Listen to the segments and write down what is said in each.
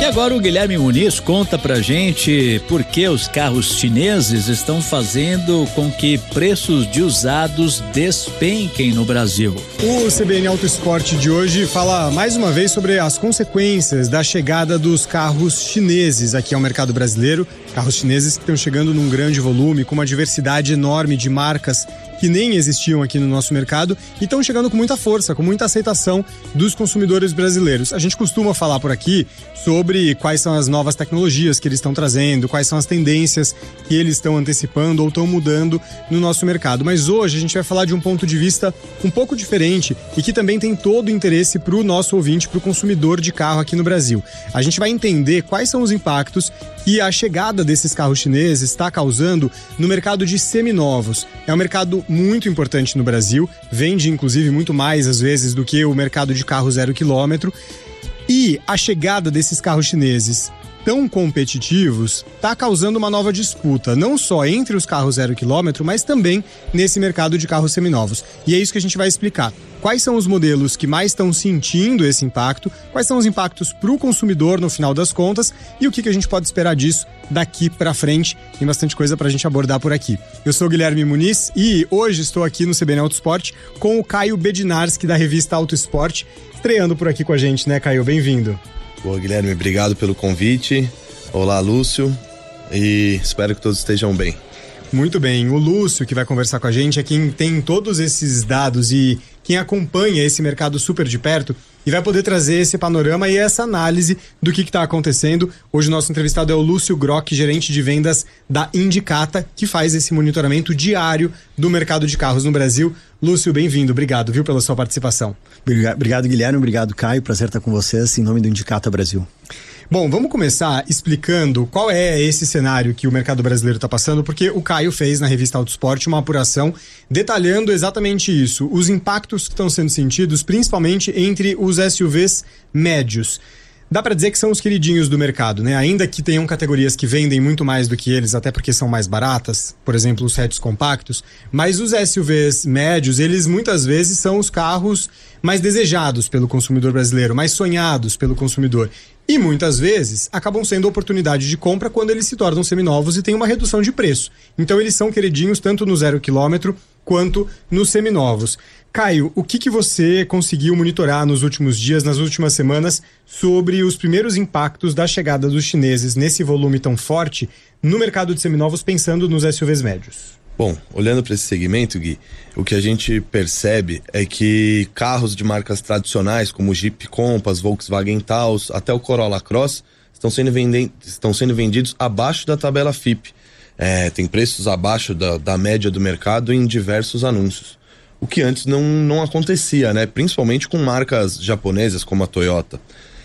E agora o Guilherme Muniz conta pra gente por que os carros chineses estão fazendo com que preços de usados despenquem no Brasil. O CBN Auto Esporte de hoje fala mais uma vez sobre as consequências da chegada dos carros chineses aqui ao mercado brasileiro. Carros chineses que estão chegando num grande volume, com uma diversidade enorme de marcas que nem existiam aqui no nosso mercado e estão chegando com muita força, com muita aceitação dos consumidores brasileiros. A gente costuma falar por aqui sobre quais são as novas tecnologias que eles estão trazendo, quais são as tendências que eles estão antecipando ou estão mudando no nosso mercado. Mas hoje a gente vai falar de um ponto de vista um pouco diferente e que também tem todo o interesse para o nosso ouvinte, para o consumidor de carro aqui no Brasil. A gente vai entender quais são os impactos que a chegada desses carros chineses está causando no mercado de seminovos. É um mercado muito importante no Brasil, vende inclusive muito mais às vezes do que o mercado de carro 0 quilômetro. E a chegada desses carros chineses tão competitivos está causando uma nova disputa, não só entre os carros 0 quilômetro, mas também nesse mercado de carros seminovos. E é isso que a gente vai explicar. Quais são os modelos que mais estão sentindo esse impacto, quais são os impactos para o consumidor no final das contas e o que a gente pode esperar disso daqui para frente. Tem bastante coisa para a gente abordar por aqui. Eu sou o Guilherme Muniz e hoje estou aqui no CBN Auto Esporte com o Caio Bednarski da revista Auto Esporte, estreando por aqui com a gente, né, Caio? Bem-vindo. Boa, Guilherme, obrigado pelo convite. Olá, Lúcio, e espero que todos estejam bem. Muito bem, o Lúcio que vai conversar com a gente é quem tem todos esses dados e quem acompanha esse mercado super de perto e vai poder trazer esse panorama e essa análise do que está acontecendo. Hoje o nosso entrevistado é o Lúcio Grock, gerente de vendas da Indicata, que faz esse monitoramento diário do mercado de carros no Brasil. Lúcio, bem-vindo, obrigado, viu, pela sua participação. Obrigado, Guilherme, obrigado, Caio, prazer estar com vocês em nome do Indicata Brasil. Bom, vamos começar explicando qual é esse cenário que o mercado brasileiro está passando, porque o Caio fez na revista Auto Esporte uma apuração detalhando exatamente isso, os impactos que estão sendo sentidos, principalmente entre os SUVs médios. Dá para dizer que são os queridinhos do mercado, né? Ainda que tenham categorias que vendem muito mais do que eles, até porque são mais baratas, por exemplo, os hatches compactos, mas os SUVs médios, eles muitas vezes são os carros mais desejados pelo consumidor brasileiro, mais sonhados pelo consumidor. E muitas vezes acabam sendo oportunidade de compra quando eles se tornam seminovos e tem uma redução de preço. Então eles são queridinhos tanto no 0 quilômetro quanto nos seminovos. Caio, o que você conseguiu monitorar nos últimos dias, nas últimas semanas, sobre os primeiros impactos da chegada dos chineses nesse volume tão forte no mercado de seminovos, pensando nos SUVs médios? Bom, olhando para esse segmento, Gui, o que a gente percebe é que carros de marcas tradicionais como Jeep Compass, Volkswagen Taos, até o Corolla Cross estão sendo vendidos abaixo da tabela FIPE. Tem preços abaixo da média do mercado em diversos anúncios. O que antes não acontecia, né? Principalmente com marcas japonesas como a Toyota.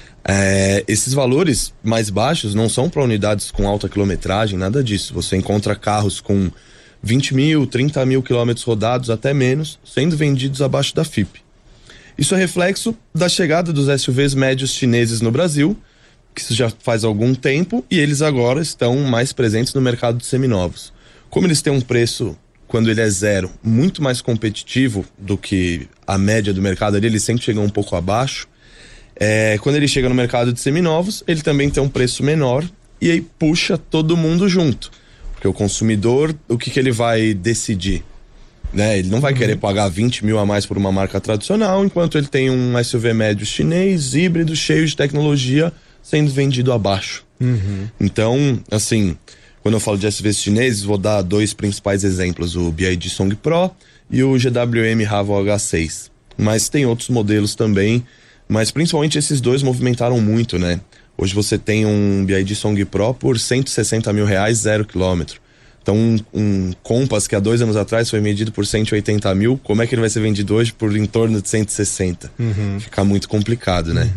Esses valores mais baixos não são para unidades com alta quilometragem, nada disso. Você encontra carros com 20 mil, 30 mil quilômetros rodados, até menos, sendo vendidos abaixo da FIPE. Isso é reflexo da chegada dos SUVs médios chineses no Brasil, que isso já faz algum tempo, e eles agora estão mais presentes no mercado de seminovos. Como eles têm um preço, quando ele é zero, muito mais competitivo do que a média do mercado ali, ele sempre chega um pouco abaixo. Quando ele chega no mercado de seminovos, ele também tem um preço menor e aí puxa todo mundo junto. Porque o consumidor, o que ele vai decidir? Né? Ele não vai querer pagar 20 mil a mais por uma marca tradicional, enquanto ele tem um SUV médio chinês, híbrido, cheio de tecnologia, sendo vendido abaixo. Então, assim, quando eu falo de SUVs chineses, vou dar dois principais exemplos, o BYD Song Pro e o GWM Raval H6. Mas tem outros modelos também, mas principalmente esses dois movimentaram muito, né? Hoje você tem um BYD Song Pro por 160 mil reais, 0 quilômetro. Então um Compass que há 2 anos atrás foi vendido por 180 mil, como é que ele vai ser vendido hoje por em torno de 160? Fica muito complicado, né?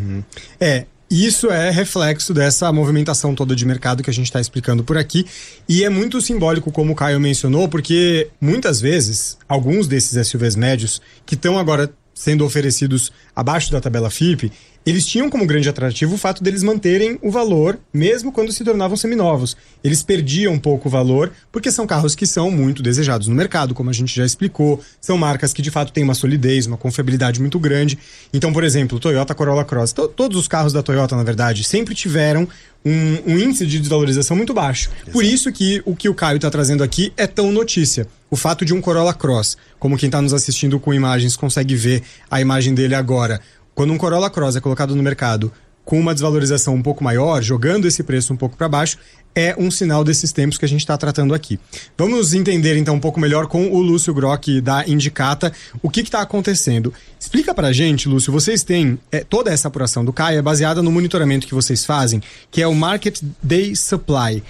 Isso é reflexo dessa movimentação toda de mercado que a gente está explicando por aqui. E é muito simbólico, como o Caio mencionou, porque muitas vezes, alguns desses SUVs médios que estão agora sendo oferecidos abaixo da tabela FIPE, eles tinham como grande atrativo o fato deles manterem o valor, mesmo quando se tornavam seminovos. Eles perdiam um pouco o valor, porque são carros que são muito desejados no mercado, como a gente já explicou. São marcas que, de fato, têm uma solidez, uma confiabilidade muito grande. Então, por exemplo, o Toyota Corolla Cross. Todos os carros da Toyota, na verdade, sempre tiveram um índice de desvalorização muito baixo. Exato. Por isso que o Caio está trazendo aqui é tão notícia. O fato de um Corolla Cross, como quem está nos assistindo com imagens consegue ver a imagem dele agora. Quando um Corolla Cross é colocado no mercado com uma desvalorização um pouco maior, jogando esse preço um pouco para baixo, é um sinal desses tempos que a gente está tratando aqui. Vamos entender então um pouco melhor com o Lúcio Grock da Indicata o que está acontecendo. Explica pra gente, Lúcio, vocês têm toda essa apuração do CAI é baseada no monitoramento que vocês fazem, que é o Market Day Supply,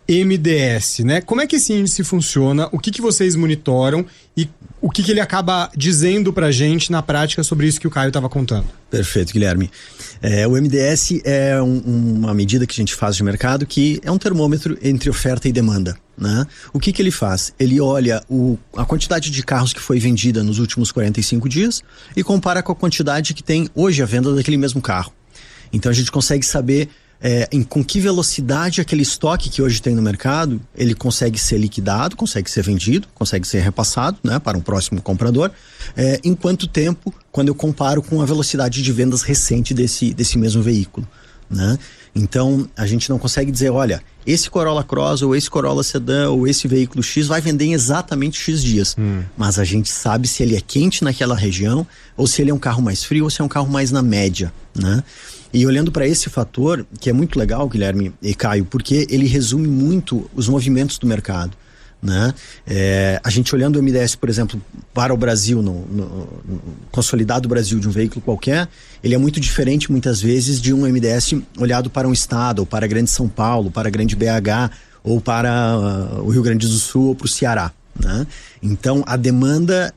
MDS, né? Como é que esse índice funciona? O que vocês monitoram e o que ele acaba dizendo pra gente na prática sobre isso que o Caio estava contando? Perfeito, Guilherme. O MDS é uma medida que a gente faz de mercado que é um termômetro entre oferta e demanda, né? O que ele faz? Ele olha a quantidade de carros que foi vendida nos últimos 45 dias e compara com a quantidade que tem hoje a venda daquele mesmo carro. Então a gente consegue saber com que velocidade aquele estoque que hoje tem no mercado, ele consegue ser liquidado, consegue ser vendido, consegue ser repassado, né, para um próximo comprador, em quanto tempo, quando eu comparo com a velocidade de vendas recente desse mesmo veículo, né? Então, a gente não consegue dizer, olha, esse Corolla Cross ou esse Corolla Sedan ou esse veículo X vai vender em exatamente X dias. Mas a gente sabe se ele é quente naquela região ou se ele é um carro mais frio ou se é um carro mais na média, né? E olhando para esse fator, que é muito legal, Guilherme e Caio, porque ele resume muito os movimentos do mercado, né? A gente olhando o MDS, por exemplo, para o Brasil, no consolidado Brasil de um veículo qualquer, ele é muito diferente muitas vezes de um MDS olhado para um estado, ou para a grande São Paulo, para a grande BH, ou para o Rio Grande do Sul, ou para o Ceará, né? Então a demanda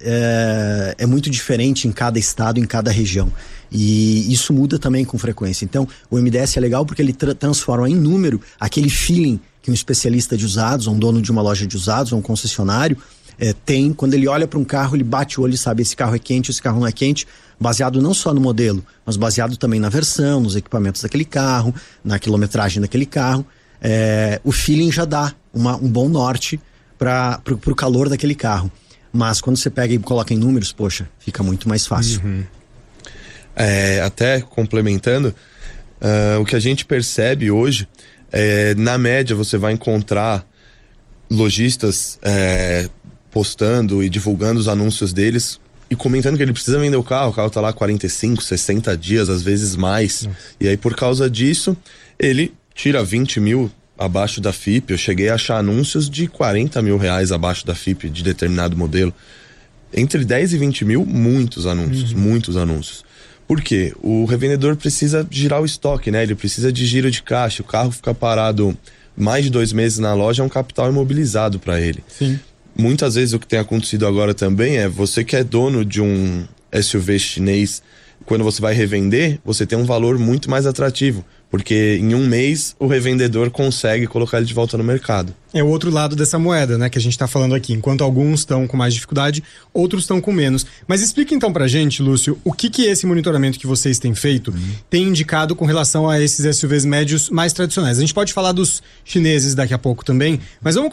é muito diferente em cada estado, em cada região. E isso muda também com frequência. Então, o MDS é legal porque ele transforma em número aquele feeling que um especialista de usados, um dono de uma loja de usados, ou um concessionário, tem. Quando ele olha para um carro, ele bate o olho e sabe esse carro é quente, esse carro não é quente, baseado não só no modelo, mas baseado também na versão, nos equipamentos daquele carro, na quilometragem daquele carro. O feeling já dá um bom norte para o calor daquele carro. Mas quando você pega e coloca em números, poxa, fica muito mais fácil. Até complementando, o que a gente percebe hoje, na média você vai encontrar lojistas postando e divulgando os anúncios deles e comentando que ele precisa vender o carro tá lá 45, 60 dias, às vezes mais. E aí por causa disso, ele tira 20 mil abaixo da FIPE. Eu cheguei a achar anúncios de 40 mil reais abaixo da FIPE de determinado modelo. Entre 10 e 20 mil, muitos anúncios. Por quê? O revendedor precisa girar o estoque, né? Ele precisa de giro de caixa. O carro fica parado mais de 2 meses na loja, é um capital imobilizado para ele. Sim. Muitas vezes o que tem acontecido agora também é você que é dono de um SUV chinês, quando você vai revender, você tem um valor muito mais atrativo, porque em um mês o revendedor consegue colocar ele de volta no mercado. É o outro lado dessa moeda, né, que a gente está falando aqui. Enquanto alguns estão com mais dificuldade, outros estão com menos. Mas explica então pra gente, Lúcio, o que esse monitoramento que vocês têm feito tem indicado com relação a esses SUVs médios mais tradicionais. A gente pode falar dos chineses daqui a pouco também, mas vamos